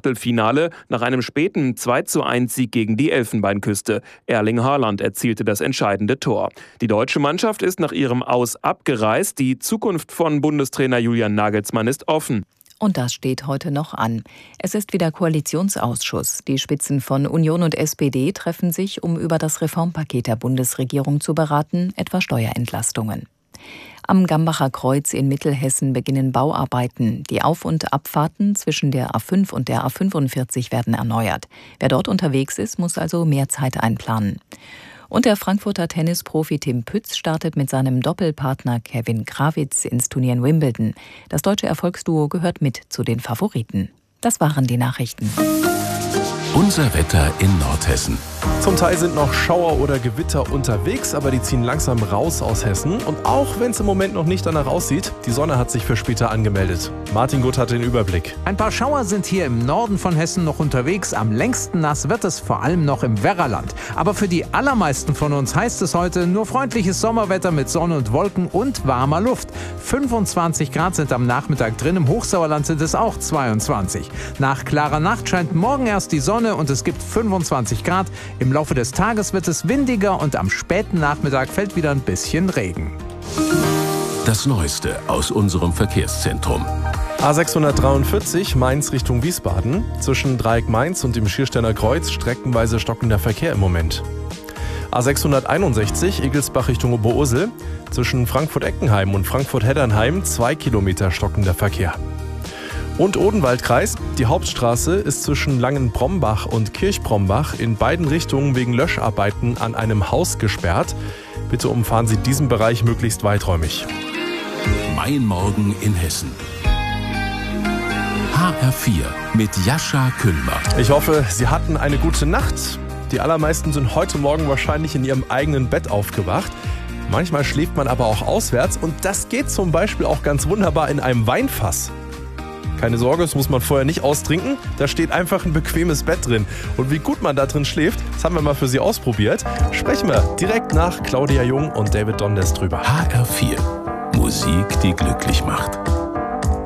Achtelfinale nach einem späten 2:1-Sieg gegen die Elfenbeinküste. Erling Haaland erzielte das entscheidende Tor. Die deutsche Mannschaft ist nach ihrem Aus abgereist. Die Zukunft von Bundestrainer Julian Nagelsmann ist offen. Und das steht heute noch an. Es ist wieder Koalitionsausschuss. Die Spitzen von Union und SPD treffen sich, um über das Reformpaket der Bundesregierung zu beraten, etwa Steuerentlastungen. Am Gambacher Kreuz in Mittelhessen beginnen Bauarbeiten. Die Auf- und Abfahrten zwischen der A5 und der A45 werden erneuert. Wer dort unterwegs ist, muss also mehr Zeit einplanen. Und der Frankfurter Tennisprofi Tim Pütz startet mit seinem Doppelpartner Kevin Krawitz ins Turnier in Wimbledon. Das deutsche Erfolgsduo gehört mit zu den Favoriten. Das waren die Nachrichten. Unser Wetter in Nordhessen. Zum Teil sind noch Schauer oder Gewitter unterwegs, aber die ziehen langsam raus aus Hessen. Und auch wenn es im Moment noch nicht danach aussieht, die Sonne hat sich für später angemeldet. Martin Gutt hat den Überblick. Ein paar Schauer sind hier im Norden von Hessen noch unterwegs. Am längsten nass wird es vor allem noch im Werraland. Aber für die allermeisten von uns heißt es heute nur freundliches Sommerwetter mit Sonne und Wolken und warmer Luft. 25 Grad sind am Nachmittag drin, im Hochsauerland sind es auch 22. Nach klarer Nacht scheint morgen erst die Sonne und es gibt 25 Grad. Im Laufe des Tages wird es windiger und am späten Nachmittag fällt wieder ein bisschen Regen. Das Neueste aus unserem Verkehrszentrum. A643 Mainz Richtung Wiesbaden. Zwischen Dreieck Mainz und dem Schiersteiner Kreuz streckenweise stockender Verkehr im Moment. A661 Egelsbach Richtung Oberursel. Zwischen Frankfurt-Eckenheim und Frankfurt-Heddernheim 2 Kilometer stockender Verkehr. Und Odenwaldkreis, die Hauptstraße ist zwischen Langenbrombach und Kirchbrombach in beiden Richtungen wegen Löscharbeiten an einem Haus gesperrt. Bitte umfahren Sie diesen Bereich möglichst weiträumig. Mein Morgen in Hessen. HR4 mit Jascha Kühlmer. Ich hoffe, Sie hatten eine gute Nacht. Die allermeisten sind heute Morgen wahrscheinlich in ihrem eigenen Bett aufgewacht. Manchmal schläft man aber auch auswärts und das geht zum Beispiel auch ganz wunderbar in einem Weinfass. Keine Sorge, das muss man vorher nicht austrinken. Da steht einfach ein bequemes Bett drin. Und wie gut man da drin schläft, das haben wir mal für Sie ausprobiert. Sprechen wir direkt nach Claudia Jung und David Dondes drüber. HR4. Musik, die glücklich macht.